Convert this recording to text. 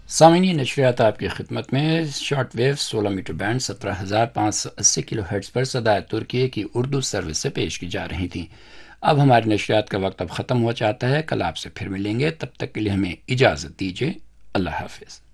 सामीन ये नशरियात आपकी खिदमत में short wave 16 metre band 17,580 kilo hertz पर सदाए तुर्की की उर्दू सर्विस से पेश की जा रही थी। अब हमारी नशरियात का वक्त अब ख़त्म हो जाता है। कल आपसे फिर मिलेंगे, तब तक के लिए हमें इजाज़त दीजिए। अल्लाह हाफिज़।